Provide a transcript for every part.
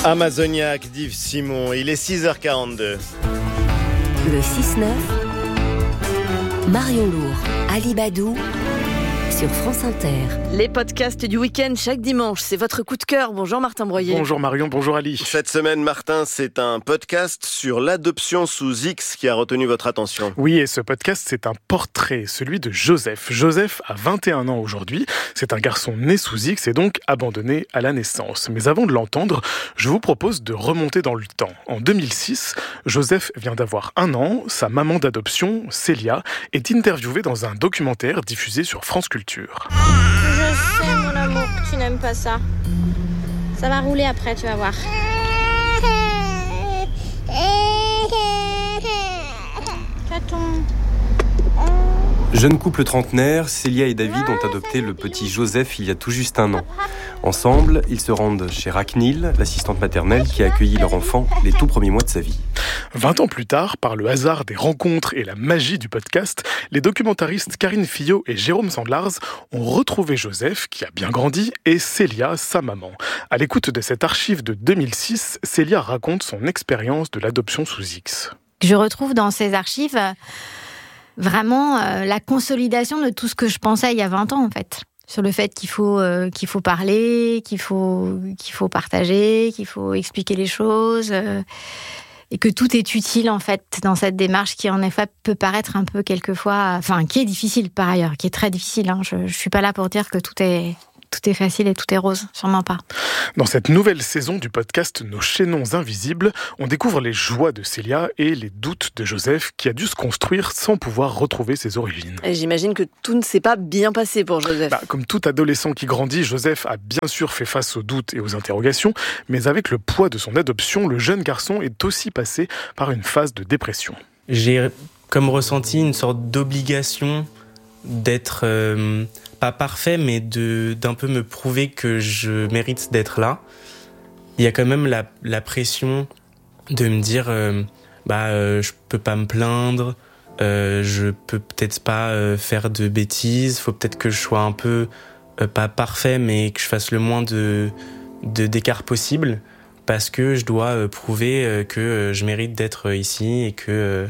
Amazoniaque d'Yves Simon, il est 6h42. Le 6-9, Marion Lourd, Ali Badou, sur France Inter. Les podcasts du week-end chaque dimanche, c'est votre coup de cœur. Bonjour Martin Broyer. Bonjour Marion, bonjour Ali. Cette semaine, Martin, c'est un podcast sur l'adoption sous X qui a retenu votre attention. Oui, et ce podcast, c'est un portrait, celui de Joseph. Joseph a 21 ans aujourd'hui. C'est un garçon né sous X et donc abandonné à la naissance. Mais avant de l'entendre, je vous propose de remonter dans le temps. En 2006, Joseph vient d'avoir 1 an. Sa maman d'adoption, Célia, est interviewée dans un documentaire diffusé sur France Culture. Je sais, mon amour, que tu n'aimes pas ça. Ça va rouler après, tu vas voir. Chaton. Jeune couple trentenaire, Célia et David ont adopté le petit Joseph il y a tout juste 1 an. Ensemble, ils se rendent chez Raquenil, l'assistante maternelle qui a accueilli leur enfant les tout premiers mois de sa vie. 20 ans plus tard, par le hasard des rencontres et la magie du podcast, les documentaristes Karine Fillot et Jérôme Sandlars ont retrouvé Joseph, qui a bien grandi, et Célia, sa maman. À l'écoute de cette archive de 2006, Célia raconte son expérience de l'adoption sous X. Je retrouve dans ces archives vraiment la consolidation de tout ce que je pensais il y a 20 ans, en fait. Sur le fait qu'il faut parler, qu'il faut partager, qu'il faut expliquer les choses, et que tout est utile, en fait, dans cette démarche qui, en effet, peut paraître un peu quelquefois... Enfin, qui est difficile, par ailleurs, qui est très difficile. Hein. Je suis pas là pour dire que tout est facile et tout est rose, sûrement pas. Dans cette nouvelle saison du podcast Nos chaînons invisibles, on découvre les joies de Célia et les doutes de Joseph qui a dû se construire sans pouvoir retrouver ses origines. Et j'imagine que tout ne s'est pas bien passé pour Joseph. Comme tout adolescent qui grandit, Joseph a bien sûr fait face aux doutes et aux interrogations, mais avec le poids de son adoption, le jeune garçon est aussi passé par une phase de dépression. J'ai comme ressenti une sorte d'obligation d'être... pas parfait, mais d'un peu me prouver que je mérite d'être là. Il y a quand même la pression de me dire je peux pas me plaindre, je peux peut-être pas faire de bêtises, faut peut-être que je sois un peu pas parfait, mais que je fasse le moins d'écart possible, parce que je dois prouver que je mérite d'être ici et que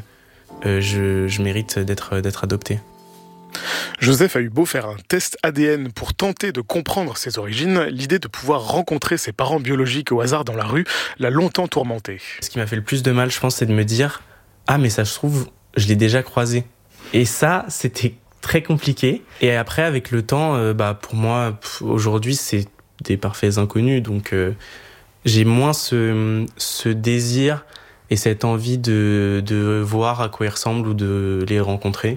je mérite d'être adopté. Joseph a eu beau faire un test ADN pour tenter de comprendre ses origines, l'idée de pouvoir rencontrer ses parents biologiques au hasard dans la rue l'a longtemps tourmenté. Ce qui m'a fait le plus de mal, je pense, c'est de me dire « Ah, mais ça se trouve, je l'ai déjà croisé ». Et ça, c'était très compliqué. Et après, avec le temps, pour moi, aujourd'hui, c'est des parfaits inconnus. Donc, j'ai moins ce désir et cette envie de voir à quoi ils ressemblent ou de les rencontrer.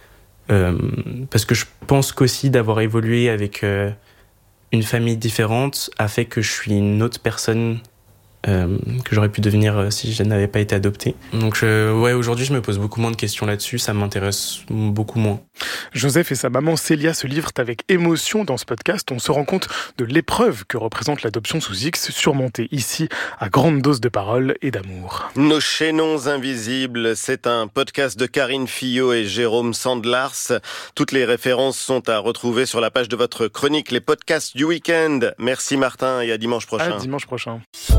Parce que je pense qu'aussi d'avoir évolué avec une famille différente a fait que je suis une autre personne que j'aurais pu devenir si je n'avais pas été adopté. Donc aujourd'hui je me pose beaucoup moins de questions là-dessus, ça m'intéresse beaucoup moins. Joseph et sa maman Célia se livrent avec émotion dans ce podcast. On se rend compte de l'épreuve que représente l'adoption sous X, surmontée ici à grande dose de paroles et d'amour. Nos chaînons invisibles, c'est un podcast de Karine Fillot et Jérôme Sandlars. Toutes les références sont à retrouver sur la page de votre chronique, les podcasts du week-end. Merci Martin et à dimanche prochain. À dimanche prochain.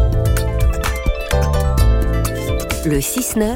Le 6-9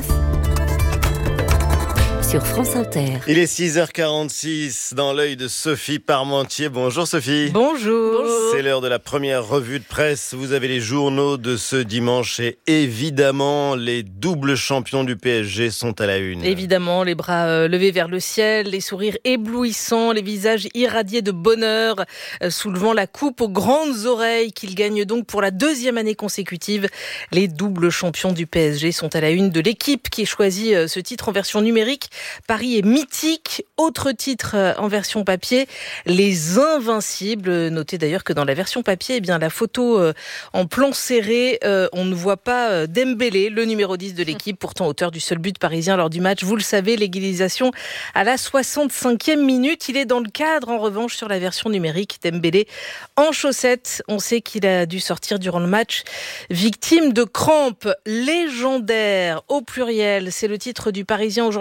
sur France Inter. Il est 6h46 dans l'œil de Sophie Parmentier. Bonjour Sophie. Bonjour. C'est l'heure de la première revue de presse. Vous avez les journaux de ce dimanche et évidemment les doubles champions du PSG sont à la une. Évidemment, les bras levés vers le ciel, les sourires éblouissants, les visages irradiés de bonheur, soulevant la coupe aux grandes oreilles qu'ils gagnent donc pour la 2e année consécutive. Les doubles champions du PSG sont à la une de l'équipe qui choisit ce titre en version numérique. Paris est mythique. Autre titre en version papier, les Invincibles. Notez d'ailleurs que dans la version papier, la photo en plan serré, on ne voit pas Dembélé, le numéro 10 de l'équipe, pourtant auteur du seul but parisien lors du match. Vous le savez, l'égalisation à la 65e minute. Il est dans le cadre, en revanche, sur la version numérique. Dembélé en chaussettes. On sait qu'il a dû sortir durant le match, victime de crampes légendaires, au pluriel. C'est le titre du Parisien aujourd'hui en France.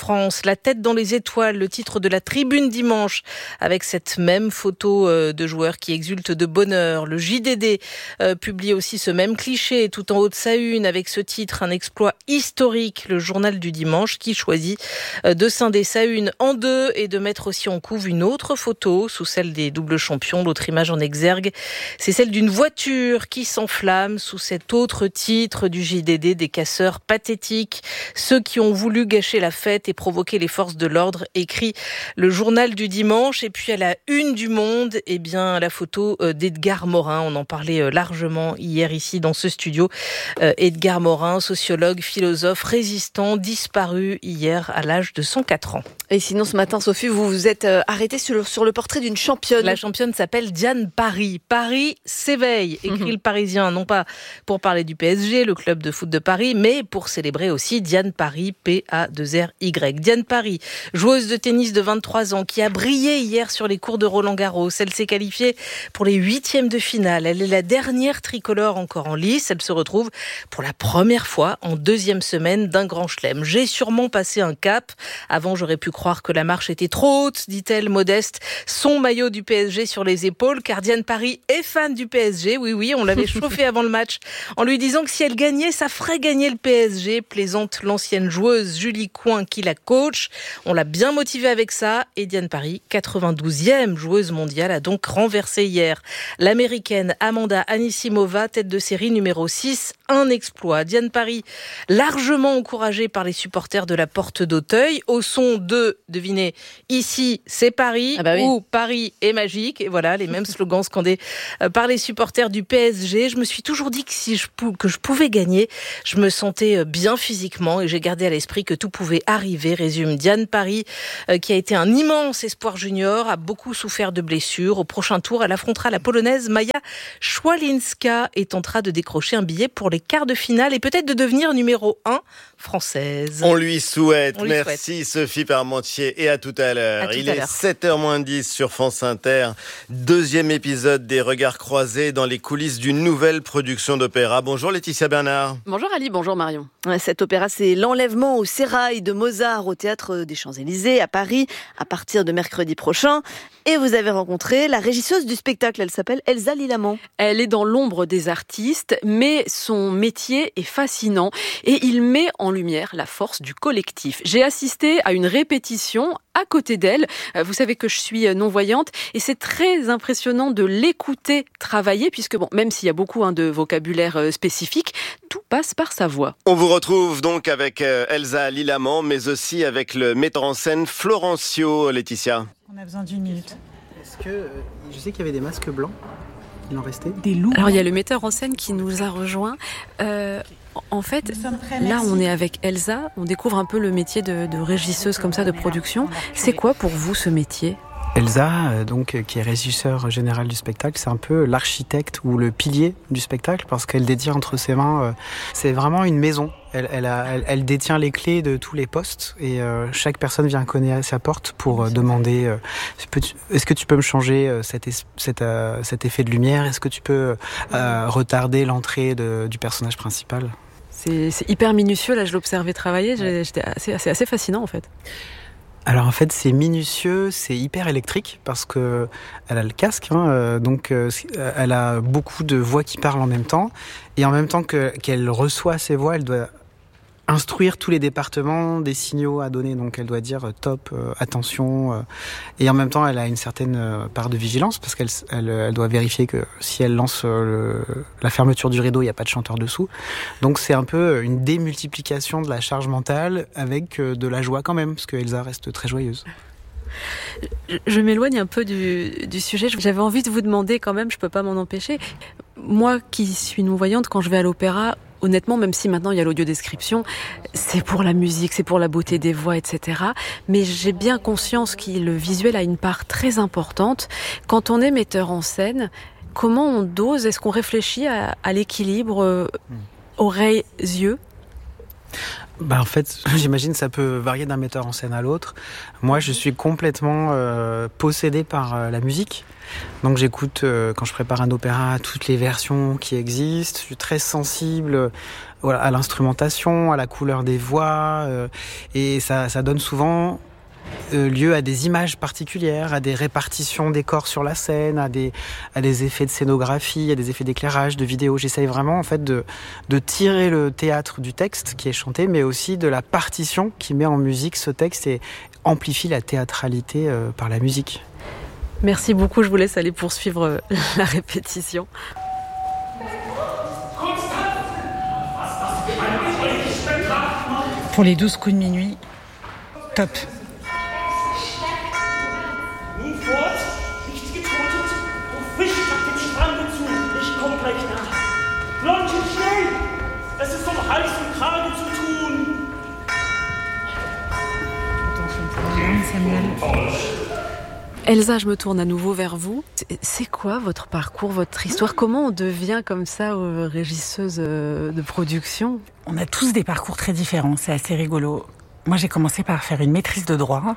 France. La tête dans les étoiles, le titre de la tribune dimanche, avec cette même photo de joueurs qui exultent de bonheur. Le JDD publie aussi ce même cliché tout en haut de sa une avec ce titre, un exploit historique. Le journal du dimanche qui choisit de scinder sa une en deux et de mettre aussi en couve une autre photo sous celle des doubles champions. L'autre image en exergue, c'est celle d'une voiture qui s'enflamme sous cet autre titre du JDD, des casseurs pathétiques, ceux qui ont voulu gâcher la fête et provoquer les forces de l'ordre, écrit le journal du dimanche. Et puis à la une du Monde, eh bien la photo d'Edgar Morin. On en parlait largement hier ici dans ce studio. Edgar Morin, sociologue, philosophe, résistant, disparu hier à l'âge de 104 ans. Et sinon ce matin, Sophie, vous vous êtes arrêtée sur le portrait d'une championne. La championne s'appelle Diane Parry. Paris s'éveille, écrit le Parisien, non pas pour parler du PSG, le club de foot de Paris, mais pour célébrer aussi Diane Parry, P-A-2-R-Y. Diane Parry, joueuse de tennis de 23 ans, qui a brillé hier sur les cours de Roland-Garros. Elle s'est qualifiée pour les 8e de finale. Elle est la dernière tricolore encore en lice. Elle se retrouve pour la première fois en 2e semaine d'un grand chelem. J'ai sûrement passé un cap. Avant, j'aurais pu croire que la marche était trop haute, dit-elle modeste. Son maillot du PSG sur les épaules, car Diane Parry est fan du PSG. Oui, on l'avait chauffé avant le match en lui disant que si elle gagnait, ça ferait gagner le PSG. Plaisante l'ancienne joueuse Julie Coin qui la coach. On l'a bien motivée avec ça. Et Diane Parry, 92e joueuse mondiale, a donc renversé hier l'américaine Amanda Anisimova, tête de série numéro 6. Un exploit. Diane Parry, largement encouragée par les supporters de la Porte d'Auteuil, au son de, devinez, ici c'est Paris, ou Paris est magique. Et voilà, les mêmes slogans scandés par les supporters du PSG. Je me suis toujours dit que que je pouvais gagner, je me sentais bien physiquement et j'ai gardé à l'esprit que tout pouvait arriver, résume Diane Parry, qui a été un immense espoir junior, a beaucoup souffert de blessures. Au prochain tour, elle affrontera la Polonaise Maja Szwalinska et tentera de décrocher un billet pour les quarts de finale et peut-être de devenir numéro 1 française. On lui souhaite. Merci Sophie Parmentier et à tout à l'heure. Il est 7h-10 sur France Inter. 2e épisode des Regards croisés dans les coulisses d'une nouvelle production d'opéra. Bonjour Laetitia Bernard. Bonjour Ali, bonjour Marion. Cet opéra, c'est L'Enlèvement au sérail de Mozart au Théâtre des Champs-Élysées à Paris à partir de mercredi prochain. Et vous avez rencontré la régisseuse du spectacle, elle s'appelle Elsa Lilamant. Elle est dans l'ombre des artistes, mais son métier est fascinant et il met en lumière la force du collectif. J'ai assisté à une répétition à côté d'elle. Vous savez que je suis non-voyante et c'est très impressionnant de l'écouter travailler puisque même s'il y a beaucoup de vocabulaire spécifique, tout passe par sa voix. On vous retrouve donc avec Elsa Lilamant, mais aussi avec le metteur en scène Florencio, Laetitia. On a besoin d'1 minute. Est-ce que... je sais qu'il y avait des masques blancs. Il en restait des loups. Alors il y a le metteur en scène qui nous a rejoints. En fait, là on est avec Elsa, on découvre un peu le métier de régisseuse comme ça de production. C'est quoi pour vous ce métier ? Elsa, qui est régisseur général du spectacle, c'est un peu l'architecte ou le pilier du spectacle parce qu'elle détient entre ses mains, c'est vraiment une maison. Elle détient les clés de tous les postes et chaque personne vient cogner à sa porte pour demander est-ce que tu peux me changer cet effet de lumière ? Est-ce que tu peux retarder l'entrée du personnage principal ? C'est hyper minutieux, là je l'observais travailler, c'est assez fascinant en fait. Alors en fait c'est minutieux, c'est hyper électrique parce que elle a le casque, elle a beaucoup de voix qui parlent en même temps et en même temps qu'elle reçoit ces voix, elle doit instruire tous les départements des signaux à donner, donc elle doit dire top, attention, et en même temps elle a une certaine part de vigilance parce qu'elle doit vérifier que si elle lance la fermeture du rideau, il n'y a pas de chanteur dessous. Donc c'est un peu une démultiplication de la charge mentale avec de la joie quand même, parce que Elsa reste très joyeuse. Je m'éloigne un peu du sujet. J'avais envie de vous demander quand même, je peux pas m'en empêcher. Moi qui suis non-voyante, quand je vais à l'opéra, honnêtement, même si maintenant il y a l'audio-description, c'est pour la musique, c'est pour la beauté des voix, etc. Mais j'ai bien conscience que le visuel a une part très importante. Quand on est metteur en scène, comment on dose ? Est-ce qu'on réfléchit à l'équilibre oreilles-yeux ? En fait, j'imagine que ça peut varier d'un metteur en scène à l'autre. Moi, je suis complètement possédé par la musique. Donc j'écoute, quand je prépare un opéra, toutes les versions qui existent. Je suis très sensible à l'instrumentation, à la couleur des voix. Et ça donne souvent lieu à des images particulières, à des répartitions des corps sur la scène, à des effets de scénographie, à des effets d'éclairage, de vidéo. J'essaye vraiment en fait de tirer le théâtre du texte qui est chanté, mais aussi de la partition qui met en musique ce texte et amplifie la théâtralité par la musique. Merci beaucoup, je vous laisse aller poursuivre la répétition. Pour les 12 coups de minuit, top. Elsa, je me tourne à nouveau vers vous. C'est quoi votre parcours, votre histoire? Comment on devient comme ça régisseuse de production? On a tous des parcours très différents, c'est assez rigolo. Moi, j'ai commencé par faire une maîtrise de droit.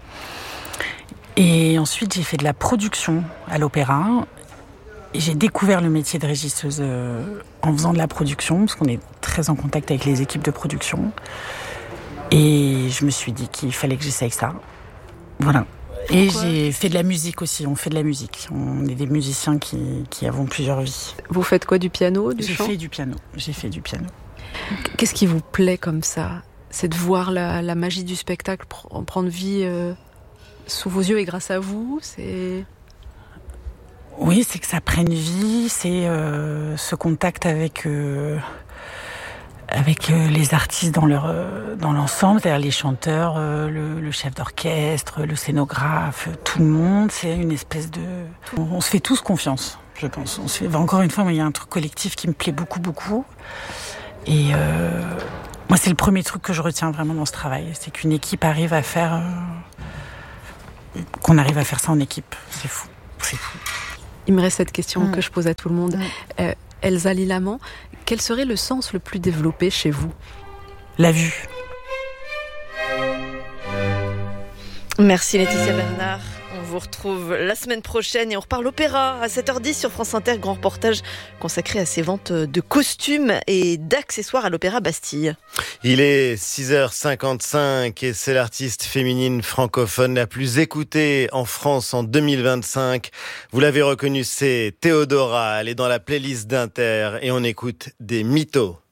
Et ensuite, j'ai fait de la production à l'opéra. Et j'ai découvert le métier de régisseuse en faisant de la production, parce qu'on est très en contact avec les équipes de production. Et je me suis dit qu'il fallait que j'essaye ça. Voilà. Et j'ai fait de la musique aussi, on fait de la musique. On est des musiciens qui avons plusieurs vies. Vous faites quoi, du piano, du chant? J'ai fait du piano. Qu'est-ce qui vous plaît comme ça? C'est de voir la magie du spectacle prendre vie sous vos yeux et grâce à vous? Oui, c'est que ça prenne vie, c'est ce contact avec les artistes dans l'ensemble, c'est-à-dire les chanteurs, le chef d'orchestre, le scénographe, tout le monde. C'est une espèce de... On se fait tous confiance, je pense. Encore une fois, il y a un truc collectif qui me plaît beaucoup, beaucoup. Et moi, c'est le premier truc que je retiens vraiment dans ce travail. C'est qu'une équipe arrive à faire... qu'on arrive à faire ça en équipe. C'est fou. Il me reste cette question que je pose à tout le monde. Elsa Lilamant, quel serait le sens le plus développé chez vous? La vue. Merci Laetitia Bernard. On vous retrouve la semaine prochaine et on reparle opéra à 7h10 sur France Inter. Grand reportage consacré à ces ventes de costumes et d'accessoires à l'Opéra Bastille. Il est 6h55 et c'est l'artiste féminine francophone la plus écoutée en France en 2025. Vous l'avez reconnu, c'est Théodora. Elle est dans la playlist d'Inter et on écoute des mythos.